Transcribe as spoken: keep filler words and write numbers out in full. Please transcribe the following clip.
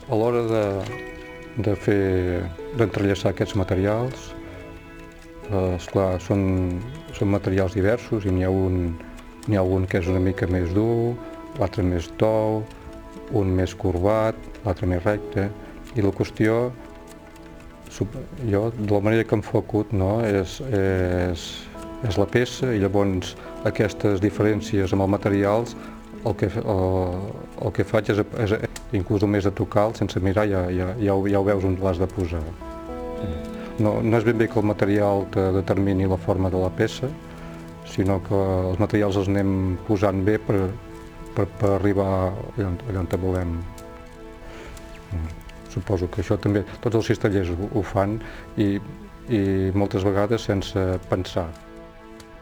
A l'hora de, de fer, d'entrellaçar aquests materials, eh, esclar, són, són materials diversos i n'hi ha un, n'hi ha un que és una mica més dur, l'altre més tou, un més corbat, l'altre més recte, i la qüestió, jo, de la manera que enfoco, no, és, és, és la peça, i llavors aquestes diferències amb els materials el que, el, el que faig és, és inclús només a tocar, sense mirar, ja, ja, ja, ho, ja ho veus on l'has de posar. No, no és ben bé que el material te determini la forma de la peça, sinó que els materials els anem posant bé per, per, per arribar allà on, allà on volem. Suposo que això també, tots els cistellers ho, ho fan i, i moltes vegades sense pensar.